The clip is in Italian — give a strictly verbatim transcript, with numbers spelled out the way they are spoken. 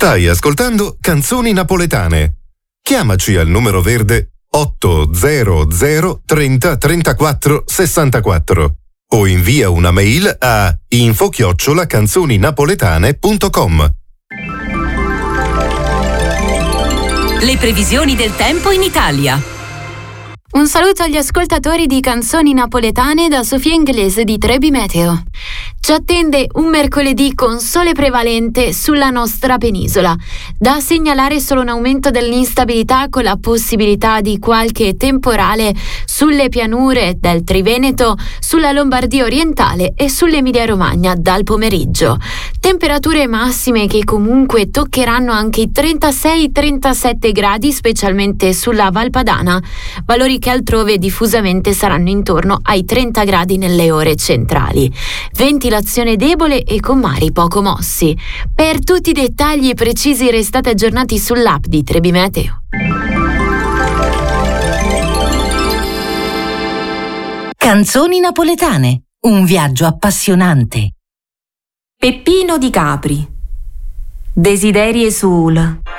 Stai ascoltando Canzoni Napoletane. Chiamaci al numero verde otto zero zero trenta trentaquattro sessantaquattro o invia una mail a info chiocciola canzoninapoletane punto com. Le previsioni del tempo in Italia. Un saluto agli ascoltatori di Canzoni Napoletane da Sofia Inglese di Trebi Meteo. Ci attende un mercoledì con sole prevalente sulla nostra penisola. Da segnalare solo un aumento dell'instabilità con la possibilità di qualche temporale sulle pianure del Triveneto, sulla Lombardia orientale e sull'Emilia Romagna dal pomeriggio. Temperature massime che comunque toccheranno anche i trentasei trentasette gradi, specialmente sulla Valpadana, valori che altrove diffusamente saranno intorno ai trenta gradi nelle ore centrali. Ventilazione debole e con mari poco mossi. Per tutti i dettagli precisi restate aggiornati sull'app di Trebi Meteo. Canzoni napoletane, un viaggio appassionante. Peppino di Capri. Desideri Esul.